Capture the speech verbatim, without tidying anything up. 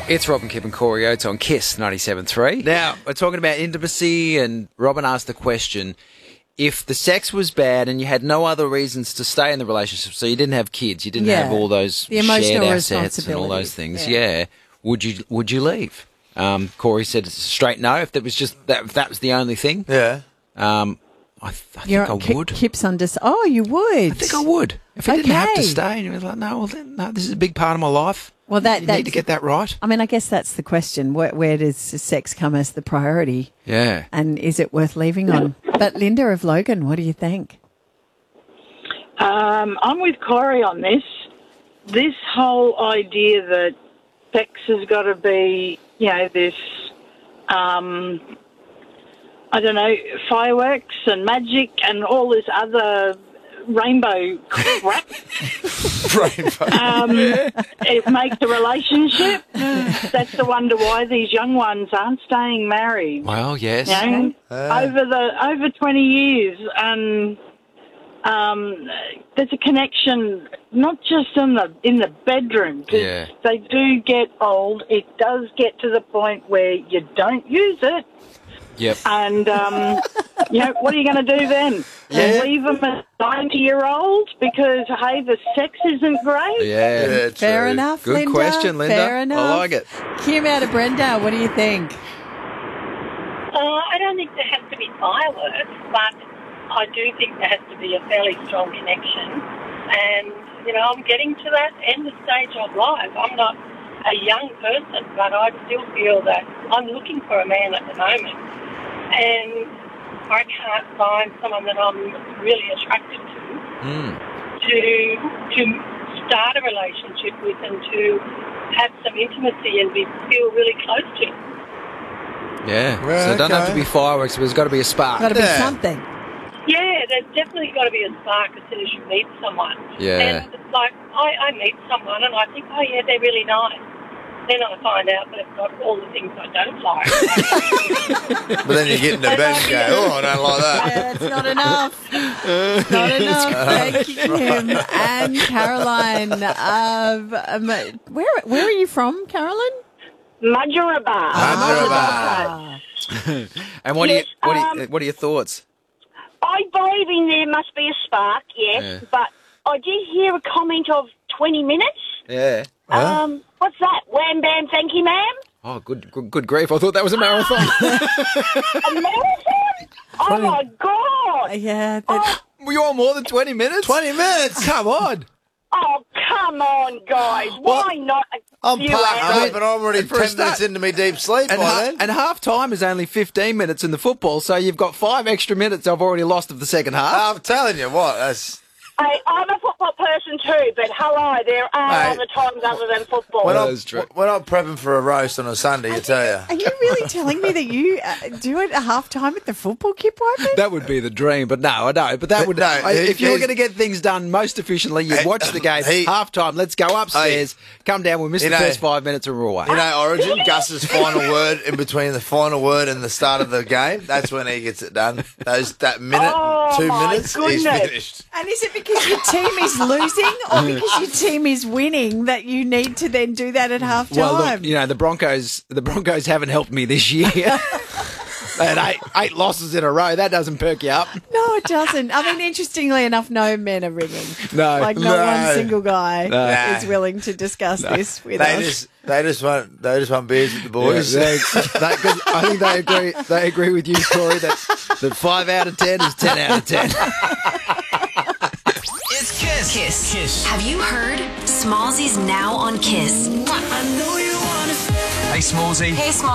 It's Robin, Kip and Corey Oates on Kiss ninety-seven point three. Now, we're talking about intimacy, and Robin asked the question, if the sex was bad and you had no other reasons to stay in the relationship, so you didn't have kids, you didn't Yeah. have all those The emotional shared assets and all responsibility. those things, Yeah. yeah, would you would you leave? Um, Corey said it's a straight no, if that was just that, if that was the only thing. Yeah. Um, I, th- I You're, think I Ki- would. Kip's under. Oh, you would. I think I would. If I didn't have to Okay. stay, and you was like, no, well, then, no, this is a big part of my life. Well, that you that's, need to get that right. I mean, I guess that's the question. Where, where does sex come as the priority? Yeah. And is it worth leaving on? But Linda of Logan, what do you think? Um, I'm with Corey on this. This whole idea that sex has got to be, you know, this, um, I don't know, fireworks and magic and all this other rainbow crap. Rainbow. Um, it makes a relationship. That's the wonder why these young ones aren't staying married. Well, yes. You know, Ah. over the over twenty years, and um, there's a connection not just in the in the bedroom. 'Cause Yeah. they do get old. It does get to the point where you don't use it, Yep. and um, you know what are you going to do then? Yeah. Leave them as ninety-year-olds because hey, the sex isn't great. Yeah. Yeah, Fair true. enough, Good Linda. question, Linda. Fair I enough. like it. Kim out of Brenda, what do you think? Uh, I don't think there has to be fireworks, but I do think there has to be a fairly strong connection. And, you know, I'm getting to that end stage of life. I'm not a young person, but I still feel that I'm looking for a man at the moment. And I can't find someone that I'm really attracted to Mm. to to start a relationship with and to have some intimacy and be, feel really close to. Yeah. Well, so it doesn't have to okay. be fireworks, but there's got to be a spark. Got to be Yeah. something. Yeah, there's definitely got to be a spark as soon as you meet someone. Yeah. And like, I, I meet someone and I think, oh yeah, they're really nice. Then I find out they've got all the things I don't like. But then you get in the bed and go, oh, I don't like that. Yeah, that's not enough. Not enough. Thank you, Kim. And Caroline. Um, um, where where are you from, Caroline? Majaraba. Majaraba. And what do you Yes, what do you, um, what are your thoughts? I believe in there must be a spark, yes, Yeah. but I did hear a comment of twenty minutes. Yeah. Huh? Um, what's that? Wham, bam, thank you, ma'am? Oh, good, good, good grief! I thought that was a marathon. A marathon? Oh, my God. Yeah. That, You're more than twenty minutes. twenty minutes. Come on. Oh, come on, guys. Why not a I'm few parked hours? up and I'm already And for a ten start- minutes into my deep sleep And, by ha- then. and half time is only fifteen minutes in the football, so you've got five extra minutes I've already lost of the second half. I'm telling you what, that's... Hey, I'm a football person too, but hello, there are Hey. other times other than football. When That I'm, is true. when I'm prepping for a roast on a Sunday, I tell you. are you really telling me that you uh, do it at half time at the football, Kip Wyman? That would be the dream, but no, I don't. But that would, No, I, he- if you were he's- going to get things done most efficiently, you'd Hey, watch the game, he- half time, let's go upstairs, come down, we'll miss You the know- first five minutes and we're away. You know, Origin, Gus's final word in between the final word and the start of the game, that's when he gets it done. Those That minute, Oh, two my minutes, he's goodness. finished. And is it because your team is losing or because your team is winning that you need to then do that at half time? Well, look, you know, the Broncos, the Broncos haven't helped me this year. They had eight, eight losses in a row. That doesn't perk you up. No, it doesn't. I mean, interestingly enough, no men are ringing. No. Like, not No. one single guy No. is willing to discuss this with They us. just, they just want, they just want beers with the boys. Yeah, they- they- 'cause I think they agree. They agree with you, Corey, that, that five out of ten is ten out of ten. It's Kiss. Kiss. Kiss. Have you heard? Smallsy's now on Kiss. Hey, Smallsy. Hey, Small.